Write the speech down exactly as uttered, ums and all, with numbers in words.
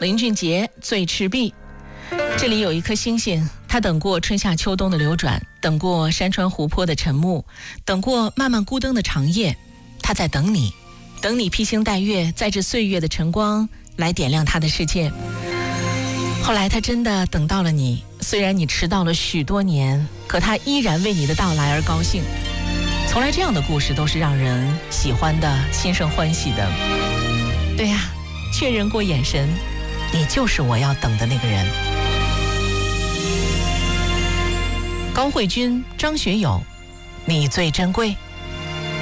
林俊杰最赤壁。这里有一颗星星，它等过春夏秋冬的流转，等过山川湖泊的沉暮，等过漫漫孤灯的长夜。它在等你，等你披星戴月，载着岁月的晨光来点亮它的世界。后来他真的等到了你，虽然你迟到了许多年，可他依然为你的到来而高兴。从来这样的故事都是让人喜欢的，心生欢喜的。对呀，确认过眼神，你就是我要等的那个人。高慧君、张学友，你最珍贵。